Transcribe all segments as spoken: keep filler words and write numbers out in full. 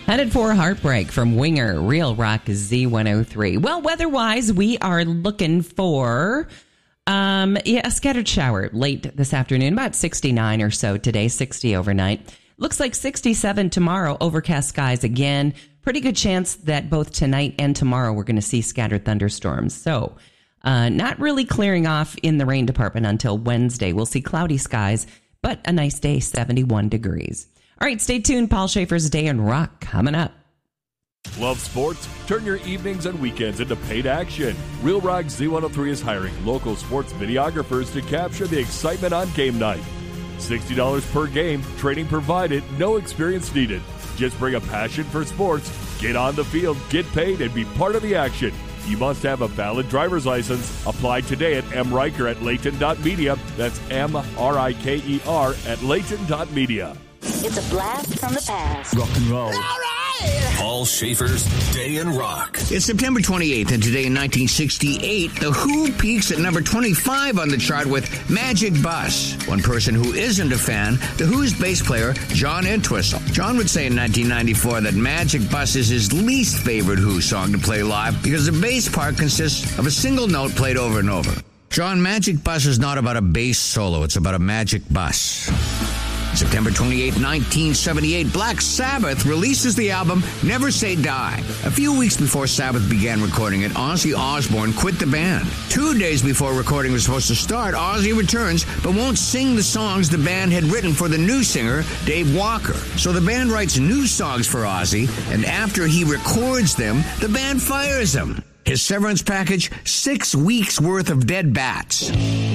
Headed for Heartbreak from Winger, Real Rock Z one oh three. Well, weather-wise, we are looking for um, yeah, a scattered shower late this afternoon, about sixty-nine or so today, sixty overnight. Looks like sixty-seven tomorrow, overcast skies again. Pretty good chance that both tonight and tomorrow we're going to see scattered thunderstorms. So uh, not really clearing off in the rain department until Wednesday. We'll see cloudy skies, but a nice day, seventy-one degrees. All right, stay tuned. Paul Schaefer's Day in Rock coming up. Love sports? Turn your evenings and weekends into paid action. Real Rock Z one oh three is hiring local sports videographers to capture the excitement on game night. sixty dollars per game, training provided, no experience needed. Just bring a passion for sports, get on the field, get paid, and be part of the action. You must have a valid driver's license. Apply today at M. Riker at Layton dot media. That's M R I K E R at Layton dot media. It's a blast from the past. Rock and roll. All right. Paul Schaefer's Day in Rock. It's September twenty-eighth, and today in nineteen sixty-eight, The Who peaks at number twenty-five on the chart with Magic Bus. One person who isn't a fan, The Who's bass player, John Entwistle. John would say in nineteen ninety-four that Magic Bus is his least favorite Who song to play live because the bass part consists of a single note played over and over. John, Magic Bus is not about a bass solo, it's about a magic bus. September twenty-eighth, nineteen seventy-eight, Black Sabbath releases the album Never Say Die. A few weeks before Sabbath began recording it, Ozzy Osbourne quit the band. Two days before recording was supposed to start, Ozzy returns but won't sing the songs the band had written for the new singer, Dave Walker. So the band writes new songs for Ozzy, and after he records them, the band fires him. His severance package, six weeks worth of dead bats.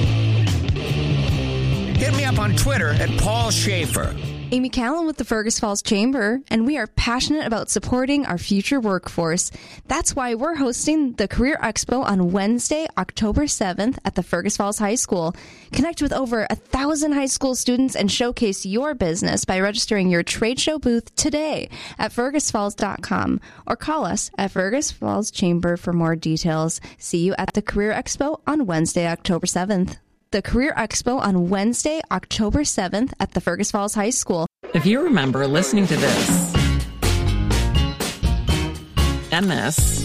Hit me up on Twitter at Paul Schaefer. Amy Callan with the Fergus Falls Chamber, and we are passionate about supporting our future workforce. That's why we're hosting the Career Expo on Wednesday, October seventh at the Fergus Falls High School. Connect with over a thousand high school students and showcase your business by registering your trade show booth today at fergus falls dot com or call us at Fergus Falls Chamber for more details. See you at the Career Expo on Wednesday, October seventh. The Career Expo on Wednesday, October seventh at the Fergus Falls High School. If you remember listening to this and this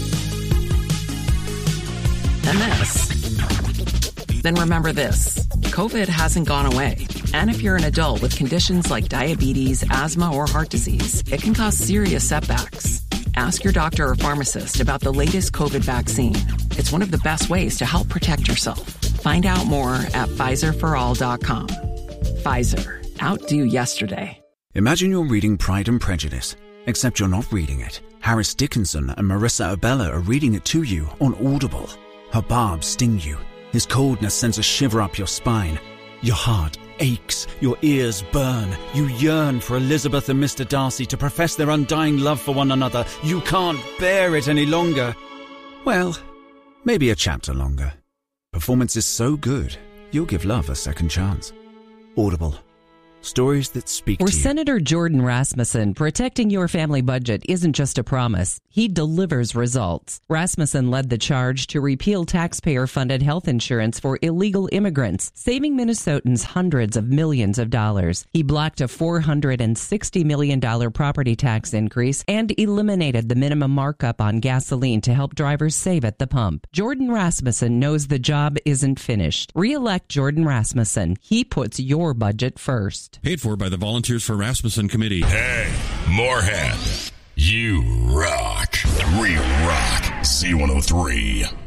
and this, then remember this. COVID hasn't gone away. And if you're an adult with conditions like diabetes, asthma, or heart disease, it can cause serious setbacks. Ask your doctor or pharmacist about the latest COVID vaccine. It's one of the best ways to help protect yourself. Find out more at Pfizer for all dot com. Pfizer. Outdo yesterday. Imagine you're reading Pride and Prejudice, except you're not reading it. Harris Dickinson and Marissa Abella are reading it to you on Audible. Her barbs sting you. His coldness sends a shiver up your spine. Your heart aches. Your ears burn. You yearn for Elizabeth and Mister Darcy to profess their undying love for one another. You can't bear it any longer. Well, maybe a chapter longer. Performance is so good, you'll give love a second chance. Audible. Stories that speak For to you. Senator Jordan Rasmussen, protecting your family budget isn't just a promise. He delivers results. Rasmussen led the charge to repeal taxpayer-funded health insurance for illegal immigrants, saving Minnesotans hundreds of millions of dollars. He blocked a four hundred sixty million dollars property tax increase and eliminated the minimum markup on gasoline to help drivers save at the pump. Jordan Rasmussen knows the job isn't finished. Re-elect Jordan Rasmussen. He puts your budget first. Paid for by the Volunteers for Rasmussen Committee. Hey, Moorhead, you rock. Real Rock, Z one oh three.